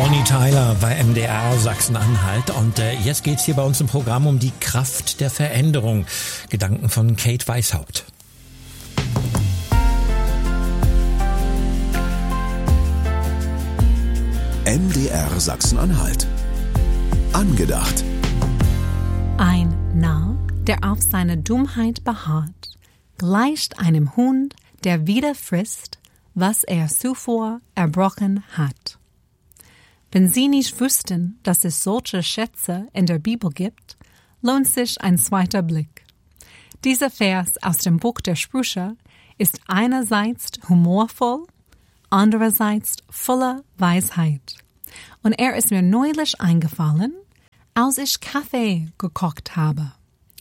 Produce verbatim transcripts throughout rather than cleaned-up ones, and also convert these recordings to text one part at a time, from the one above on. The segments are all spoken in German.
Bonnie Tyler bei M D R Sachsen-Anhalt und äh, jetzt geht's hier bei uns im Programm um die Kraft der Veränderung. Gedanken von Kate Weishaupt. M D R Sachsen-Anhalt. Angedacht. Ein Narr, der auf seine Dummheit beharrt, gleicht einem Hund, der wieder frisst, was er zuvor erbrochen hat. Wenn Sie nicht wüssten, dass es solche Schätze in der Bibel gibt, lohnt sich ein zweiter Blick. Dieser Vers aus dem Buch der Sprüche ist einerseits humorvoll, andererseits voller Weisheit. Und er ist mir neulich eingefallen, als ich Kaffee gekocht habe.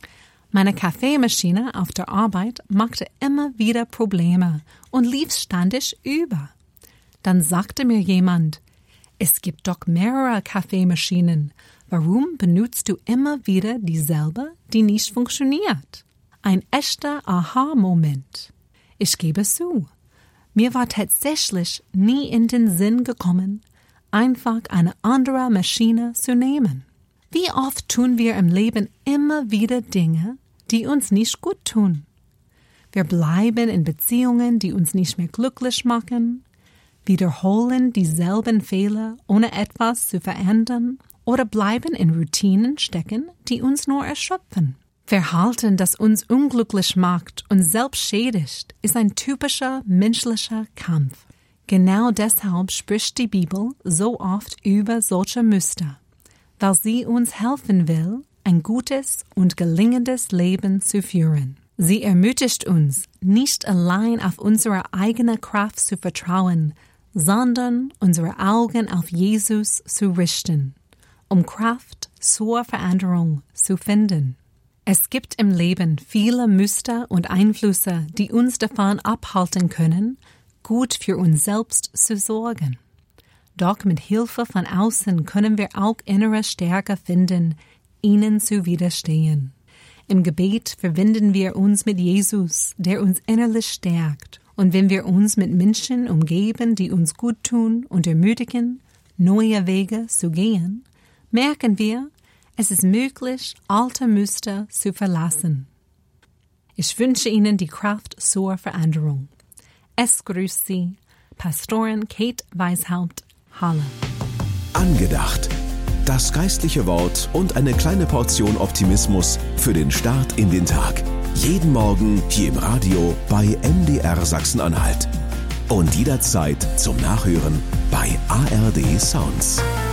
Meine Kaffeemaschine auf der Arbeit machte immer wieder Probleme und lief ständig über. Dann sagte mir jemand, es gibt doch mehrere Kaffeemaschinen. Warum benutzt du immer wieder dieselbe, die nicht funktioniert? Ein echter Aha-Moment. Ich gebe zu, mir war tatsächlich nie in den Sinn gekommen, einfach eine andere Maschine zu nehmen. Wie oft tun wir im Leben immer wieder Dinge, die uns nicht gut tun? Wir bleiben in Beziehungen, die uns nicht mehr glücklich machen, wiederholen dieselben Fehler, ohne etwas zu verändern, oder bleiben in Routinen stecken, die uns nur erschöpfen. Verhalten, das uns unglücklich macht und selbst schädigt, ist ein typischer menschlicher Kampf. Genau deshalb spricht die Bibel so oft über solche Muster, weil sie uns helfen will, ein gutes und gelingendes Leben zu führen. Sie ermutigt uns, nicht allein auf unsere eigene Kraft zu vertrauen, sondern unsere Augen auf Jesus zu richten, um Kraft zur Veränderung zu finden. Es gibt im Leben viele Muster und Einflüsse, die uns davon abhalten können, gut für uns selbst zu sorgen. Doch mit Hilfe von außen können wir auch innere Stärke finden, ihnen zu widerstehen. Im Gebet verbinden wir uns mit Jesus, der uns innerlich stärkt. Und wenn wir uns mit Menschen umgeben, die uns gut tun und ermutigen, neue Wege zu gehen, merken wir, es ist möglich, alte Muster zu verlassen. Ich wünsche Ihnen die Kraft zur Veränderung. Es grüßt Sie, Pastorin Kate Weishaupt, Halle. Angedacht. Das geistliche Wort und eine kleine Portion Optimismus für den Start in den Tag. Jeden Morgen hier im Radio bei M D R Sachsen-Anhalt. Und jederzeit zum Nachhören bei A R D Sounds.